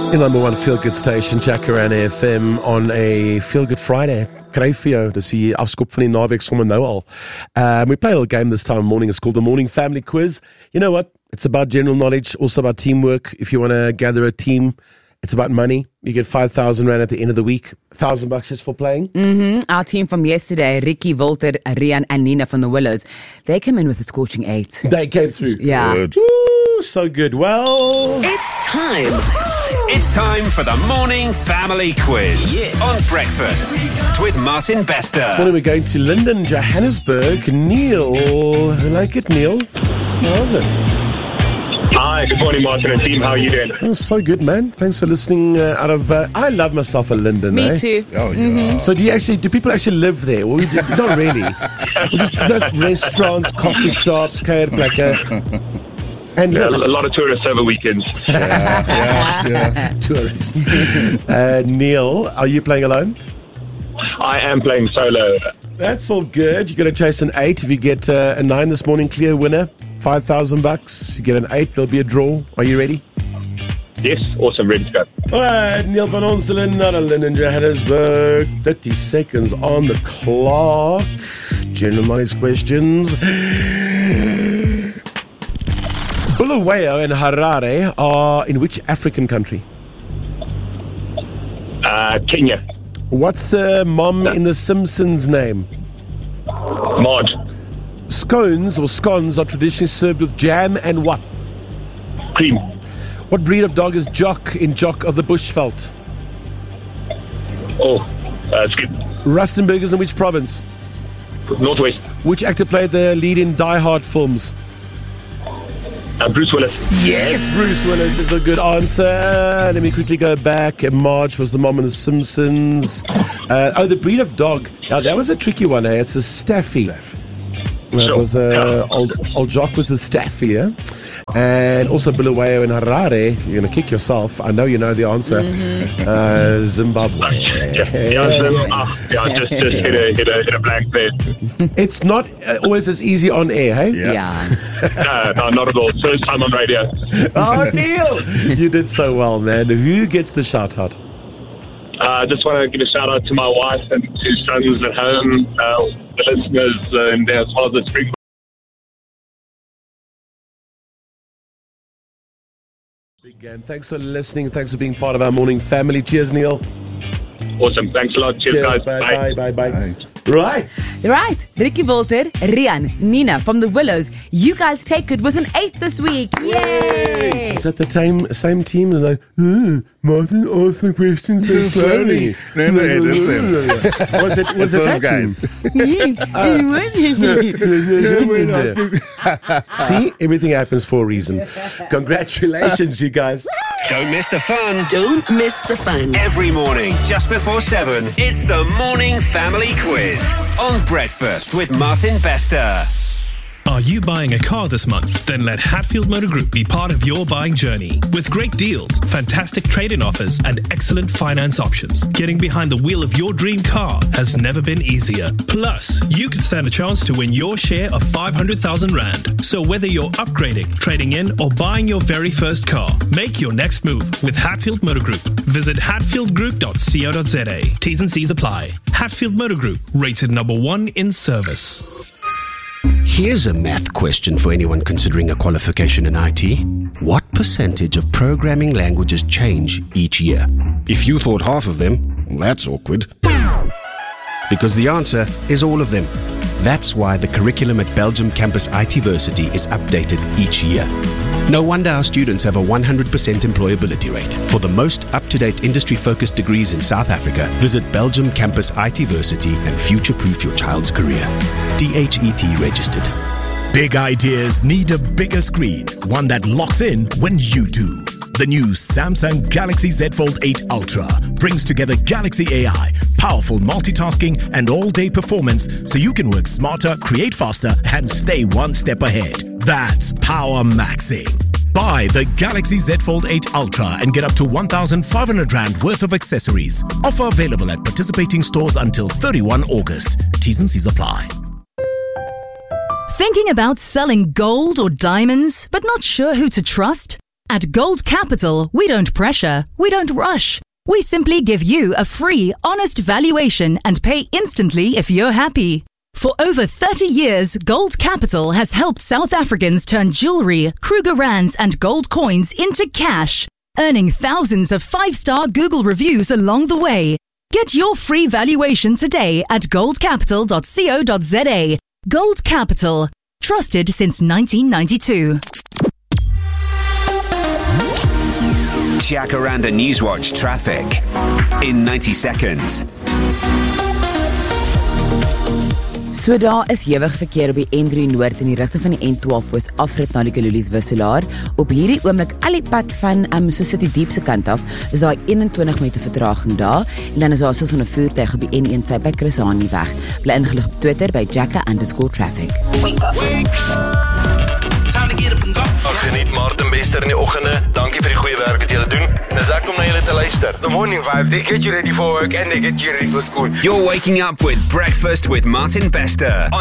Die number one feel-good station, Jacaranda FM, on a feel-good Friday. Kryf vir jou, dis die afskop van die naweek sommer nou al. We play a little game this time morning. It's called the Morning Family Quiz. You know what? It's about general knowledge, also about teamwork. If you want to gather a team, it's about money. You get 5,000 rand at the end of the week. $1,000 just for playing. Our team from yesterday, Ricky, Walter, Rian and Nina from the Willows, they came in with a scorching 8. They came through. Yeah. Good. Woo, so good. Well, It's time for the Morning Family Quiz on Breakfast with Martin Bester. when we're going to Linden, Johannesburg. Neil, I like it, Neil. How is it? Hi, good morning, Martin and team. How are you doing? Oh, so good, man. Thanks for listening out of... I love myself a Linden, Me eh? too. Oh, yeah. So do people actually live there? Well, not really. That's restaurants, coffee shops, kuierplekke. And A lot of tourists over weekends. Yeah. tourists. Neil, are you playing alone? I am playing solo. That's all good. You're going to chase an 8. If you get a 9 this morning, clear winner, $5,000. You get an 8, there'll be a draw. Are you ready? Yes, awesome, ready to go. All right, Neil van Onselen, not a Linden, Johannesburg. 30 seconds on the clock. General knowledge questions. Bulawayo and Harare are in which African country? Kenya, What's the mom in The Simpsons name? Marge, Scones or scones are traditionally served with jam and what? Cream, What breed of dog is Jock in Jock of the Bushveld? Skip, Rustenburg is in which province? Northwest, Which actor played the lead in Die Hard films? Bruce Willis, Yes, Bruce Willis is a good answer. Let me quickly go back. Marge was the mom in The Simpsons. The breed of dog. Now, that was a tricky one, eh? It's a Staffy. That Sure. was old Jock was the Staffy, yeah? And also Bulawayo and Harare. You're going to kick yourself. I know you know the answer. Zimbabwe. just hit a blank there. It's not always as easy on air, hey? Yeah. No, not at all. First time on radio. Oh, Neil! You did so well, man. Who gets the shout out? Just want to give a shout out to my wife and two sons at home, the listeners, and as well as the Spring. Big game. Thanks for listening. Thanks for being part of our morning family. Cheers, Neil. Awesome. Thanks a lot. Cheers, guys. Bye. Right. Right. Ricky, Walter, Rian, Nina from the Willows. You guys take it with an 8 this week. Yay! Is that the same team? They're like, Martin asked the questions so slowly. No, that's them. Was it It's those that guys. team? See, everything happens for a reason. Congratulations, you guys. Don't miss the fun. Don't miss the fun. Every morning, just before 7, it's the Morning Family Quiz on Breakfast with Martin Bester. Are you buying a car this month? Then let Hatfield Motor Group be part of your buying journey. With great deals, fantastic trade-in offers, and excellent finance options, getting behind the wheel of your dream car has never been easier. Plus, you can stand a chance to win your share of 500,000 Rand. So whether you're upgrading, trading in, or buying your very first car, make your next move with Hatfield Motor Group. Visit hatfieldgroup.co.za. T's and C's apply. Hatfield Motor Group, rated number 1 in service. Here's a math question for anyone considering a qualification in IT. What percentage of programming languages change each year? If you thought half of them, that's awkward. Because the answer is all of them. That's why the curriculum at Belgium Campus ITversity is updated each year. No wonder our students have a 100% employability rate. For the most up-to-date industry-focused degrees in South Africa, visit Belgium Campus ITversity and future-proof your child's career. DHET registered. Big ideas need a bigger screen, one that locks in when you do. The new Samsung Galaxy Z Fold 8 Ultra brings together Galaxy AI, powerful multitasking and all-day performance so you can work smarter, create faster and stay one step ahead. That's power maxing. Buy the Galaxy Z Fold 8 Ultra and get up to 1,500 Rand worth of accessories. Offer available at participating stores until 31 August. T's and C's apply. Thinking about selling gold or diamonds, but not sure who to trust? At Gold Capital, we don't pressure, we don't rush. We simply give you a free, honest valuation and pay instantly if you're happy. For over 30 years, Gold Capital has helped South Africans turn jewelry, Kruger Rands and gold coins into cash, earning thousands of 5-star Google reviews along the way. Get your free valuation today at goldcapital.co.za. Gold Capital, trusted since 1992. Jacaranda Newswatch traffic in 90 seconds. So daar is hewige verkeer op die N3 Noord in die rigting van die N12 Oos afrit na die Kalulies Wisselaar. Op hierdie oomblik al die pad van so City Diep se kant af is daar 21 minute vertraging daar en dan is daar soos 'n voertuig op die N1 sy by Chris Hani weg. Bly ingelig op Twitter by Jacka_traffic. Ek geniet Martin Bester in die oggende. Dankie vir die goeie werk wat julle doen. En is lekker om na julle te luister. The morning vibe, they get you ready for work and they get you ready for school. You're waking up with Breakfast with Martin Bester.